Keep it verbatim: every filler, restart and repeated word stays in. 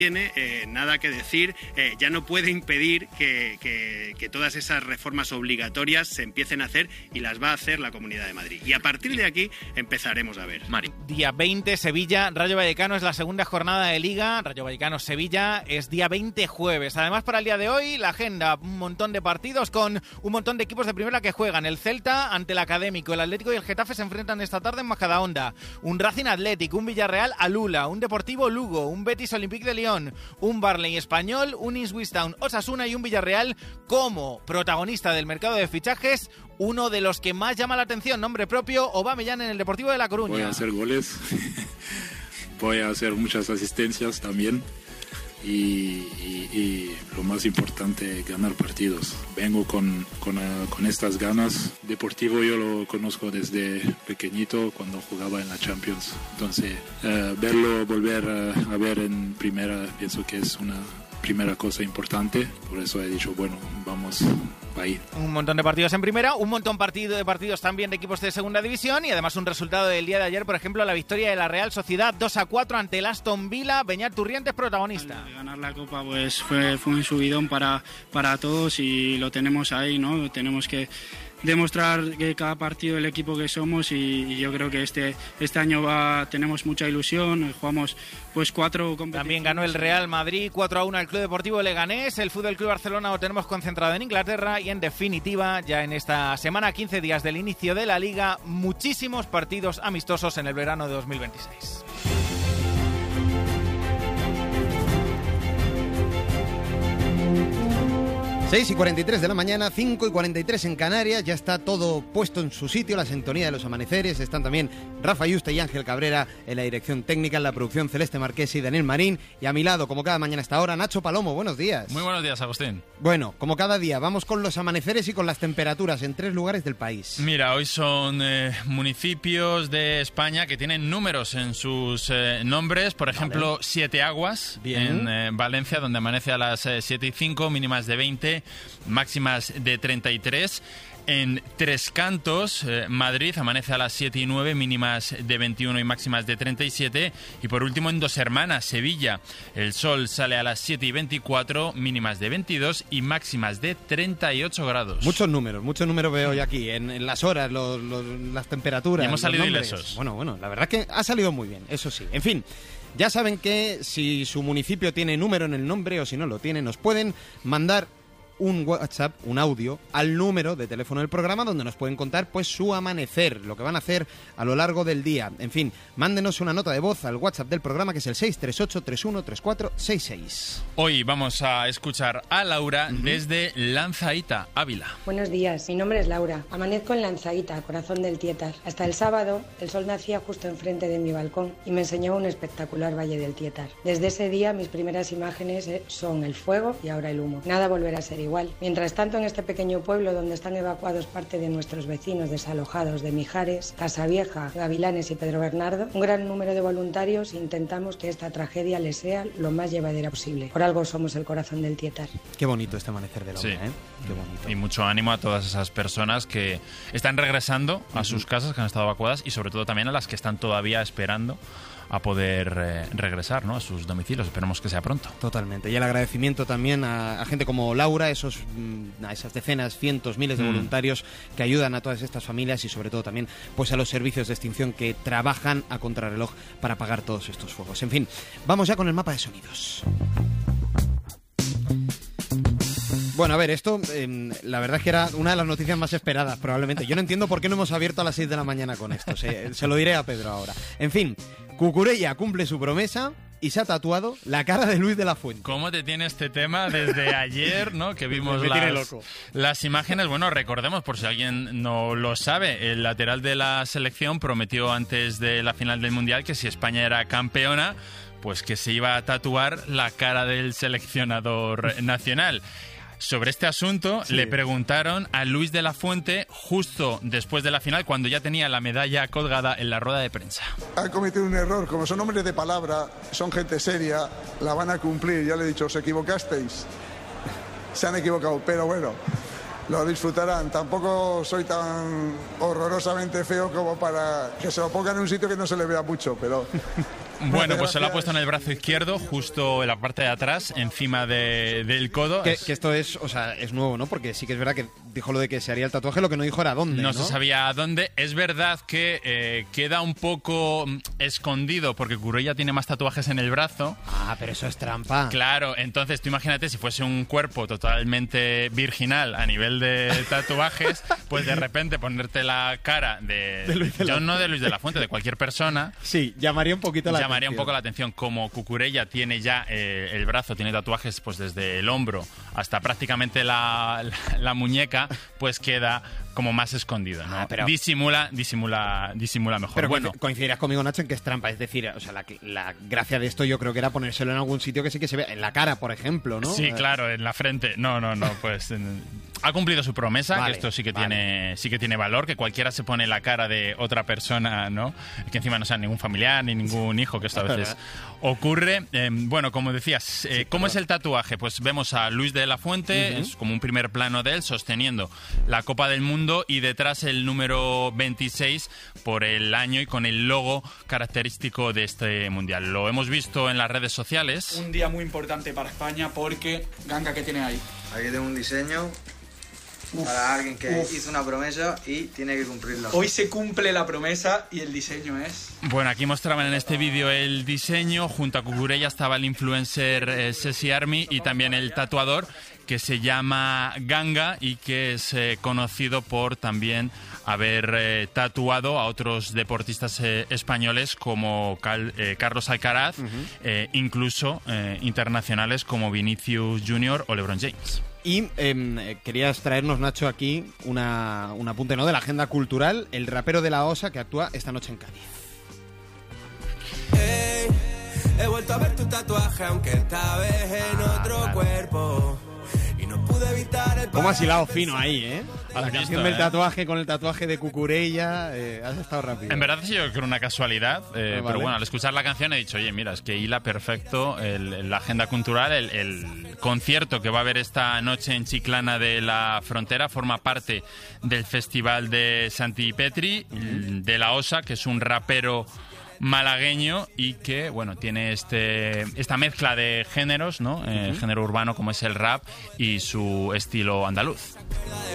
tiene eh, nada que decir, eh, ya no puede impedir que, que, que todas esas reformas obligatorias se empiecen a hacer y las va a hacer la Comunidad de Madrid. Y a partir de aquí empezaremos a ver. Mari. Día veinte, Sevilla, Rayo Vallecano, es la segunda jornada de Liga. Rayo Vallecano-Sevilla es día veinte, jueves. Además, para el día de hoy, la agenda, un montón de partidos con un montón de equipos de primera que juegan. El Celta ante el Académico, el Atlético y el Getafe se enfrentan esta tarde en Majadahonda. Un Racing Athletic, un Villarreal Alula, un Deportivo Lugo, un Betis Olympique de Lyon, un Barley Español, un Ipswich Town Osasuna y un Villarreal como protagonista del mercado de fichajes, uno de los que más llama la atención, nombre propio, Aubameyang en el Deportivo de La Coruña. Voy a hacer goles, voy a hacer muchas asistencias también y, y, y lo más importante, ganar partidos. Vengo con, con, uh, con estas ganas. Deportivo yo lo conozco desde pequeñito cuando jugaba en la Champions, entonces uh, verlo volver uh, a ver en primera pienso que es una primera cosa importante, por eso he dicho bueno, vamos ahí. Un montón de partidos en primera, un montón partido de partidos también de equipos de segunda división y además un resultado del día de ayer, por ejemplo, la victoria de la Real Sociedad dos a cuatro ante el Aston Villa. Beñat Turrientes, protagonista. Al ganar la Copa pues fue, fue un subidón para, para todos y lo tenemos ahí, ¿no? Tenemos que demostrar que cada partido el equipo que somos y, y yo creo que este este año va tenemos mucha ilusión, jugamos pues cuatro competiciones. También ganó el Real Madrid cuatro a uno al Club Deportivo Leganés, el Fútbol Club Barcelona lo tenemos concentrado en Inglaterra y en definitiva ya en esta semana, quince días del inicio de la Liga, muchísimos partidos amistosos en el verano de dos mil veintiséis. seis y cuarenta y tres de la mañana, cinco y cuarenta y tres en Canarias, ya está todo puesto en su sitio, la sintonía de los amaneceres, están también Rafa Yuste y Ángel Cabrera en la dirección técnica, en la producción Celeste Marqués y Daniel Marín, y a mi lado, como cada mañana a esta hora, Nacho Palomo, buenos días. Muy buenos días, Agustín. Bueno, como cada día, vamos con los amaneceres y con las temperaturas en tres lugares del país. Mira, hoy son eh, municipios de España que tienen números en sus eh, nombres, por ejemplo, vale. Siete Aguas, bien. En eh, Valencia, donde amanece a las eh, siete y cinco, mínimas de veinte, máximas de treinta y tres. En Tres Cantos, eh, Madrid, amanece a las siete y nueve, mínimas de veintiuno y máximas de treinta y siete. Y por último, en Dos Hermanas, Sevilla, el sol sale a las siete y veinticuatro, mínimas de veintidós y máximas de treinta y ocho grados. Muchos números, muchos números veo yo aquí, en, en las horas, los, los, las temperaturas. Y hemos salido ilesos. Bueno, bueno, la verdad es que ha salido muy bien, eso sí. En fin, ya saben que si su municipio tiene número en el nombre o si no lo tiene, nos pueden mandar un WhatsApp, un audio, al número de teléfono del programa donde nos pueden contar pues su amanecer, lo que van a hacer a lo largo del día. En fin, mándenos una nota de voz al WhatsApp del programa que es el seis tres ocho tres uno tres cuatro seis seis. Hoy vamos a escuchar a Laura uh-huh. desde Lanzaíta, Ávila. Buenos días, mi nombre es Laura. Amanezco en Lanzaíta, corazón del Tietar. Hasta el sábado el sol nacía justo enfrente de mi balcón y me enseñaba un espectacular valle del Tietar. Desde ese día mis primeras imágenes son el fuego y ahora el humo. Nada volverá a ser igual. Mientras tanto, en este pequeño pueblo donde están evacuados parte de nuestros vecinos desalojados de Mijares, Casavieja, Gavilanes y Pedro Bernardo, un gran número de voluntarios intentamos que esta tragedia les sea lo más llevadera posible. Por algo somos el corazón del Tietar. Qué bonito este amanecer de la sí. hora, ¿eh? Qué bonito. Y mucho ánimo a todas esas personas que están regresando a uh-huh. sus casas, que han estado evacuadas, y sobre todo también a las que están todavía esperando a poder eh, regresar, ¿no?, a sus domicilios. Esperemos que sea pronto. Totalmente. Y el agradecimiento también a, a gente como Laura, esos, a esas decenas, cientos, miles de mm. voluntarios que ayudan a todas estas familias y sobre todo también pues a los servicios de extinción que trabajan a contrarreloj para apagar todos estos fuegos. En fin, vamos ya con el mapa de sonidos. Bueno, a ver, esto eh, la verdad es que era una de las noticias más esperadas probablemente. Yo no entiendo por qué no hemos abierto a las seis de la mañana con esto. Se, se lo diré a Pedro ahora. En fin, Cucurella cumple su promesa y se ha tatuado la cara de Luis de la Fuente. ¿Cómo te tiene este tema desde ayer, ¿no?, que vimos las, las imágenes? Bueno, recordemos, por si alguien no lo sabe, el lateral de la selección prometió antes de la final del Mundial que si España era campeona, pues que se iba a tatuar la cara del seleccionador nacional. Sobre este asunto sí. le preguntaron a Luis de la Fuente justo después de la final, cuando ya tenía la medalla colgada en la rueda de prensa. Ha cometido un error, como son hombres de palabra, son gente seria, la van a cumplir. Ya le he dicho, os equivocasteis, se han equivocado, pero bueno, lo disfrutarán. Tampoco soy tan horrorosamente feo como para que se lo pongan en un sitio que no se le vea mucho, pero Bueno, pues se lo ha puesto en el brazo izquierdo, justo en la parte de atrás, encima de, del codo. Que, Es- que esto es, o sea, es nuevo, ¿no? Porque sí que es verdad que dijo lo de que se haría el tatuaje, lo que no dijo era dónde, ¿no? No se sabía a dónde. Es verdad que eh, queda un poco mm, escondido porque Cucurella tiene más tatuajes en el brazo. Ah, pero eso es trampa. Claro, entonces tú imagínate si fuese un cuerpo totalmente virginal a nivel de tatuajes, pues de repente ponerte la cara de... De Luis de la yo no de Luis de la Fuente, de cualquier persona... Sí, llamaría un poquito la llamaría atención. un poco la atención. Como Cucurella tiene ya eh, el brazo, tiene tatuajes pues desde el hombro hasta prácticamente la, la, la muñeca, pues queda como más escondido, ¿no? Ah, pero- Disimula, disimula, disimula mejor. Pero bueno, coinc- coincidirás conmigo, Nacho, en que es trampa. Es decir, o sea, la, la gracia de esto yo creo que era ponérselo en algún sitio que sí que se vea. En la cara, por ejemplo, ¿no? sí, Eh, claro, en la frente. No, no, no, pues en- ha cumplido su promesa, Vale, que esto sí que vale. tiene, sí que tiene valor, que cualquiera se pone la cara de otra persona, ¿no? Que encima no sea ningún familiar ni ningún hijo, que esto a veces ocurre. Eh, bueno, como decías, eh, ¿cómo es el tatuaje? Pues vemos a Luis de la Fuente, es como un primer plano de él sosteniendo la Copa del Mundo y detrás el número veintiséis por el año y con el logo característico de este mundial. Lo hemos visto en las redes sociales. Un día muy importante para España porque, Ganga, ¿qué tiene ahí? Aquí tengo un diseño para alguien que uf. hizo una promesa y tiene que cumplirla. Hoy se cumple la promesa y el diseño es... Bueno, aquí mostraban en este vídeo el diseño. Junto a Cucurella estaba el influencer eh, Ceci Army y también el tatuador, que se llama Ganga y que es eh, conocido por también haber eh, tatuado a otros deportistas eh, españoles como Cal- eh, Carlos Alcaraz, eh, incluso eh, internacionales como Vinicius Junior o LeBron James. Y eh, querías traernos, Nacho, aquí una, un apunte, ¿no?, de la agenda cultural. El rapero de la Osa que actúa esta noche en Cádiz. Hey, he vuelto a ver tu tatuaje, aunque esta vez en Ah, otro claro. cuerpo. Y no pude evitar el... ¿Cómo has hilado fino ahí, eh? Has La visto, canción del ¿eh? tatuaje con el tatuaje de Cucurella. Eh, has estado rápido. En verdad ha sido creo una casualidad, eh, Ah, vale. pero bueno, al escuchar la canción he dicho, oye, mira, es que hila perfecto el- la agenda cultural, el, el concierto que va a haber esta noche en Chiclana de la Frontera forma parte del Festival de Santi Petri, de la Osa, que es un rapero malagueño y que, bueno, tiene este esta mezcla de géneros, ¿no? Eh, género urbano como es el rap y su estilo andaluz.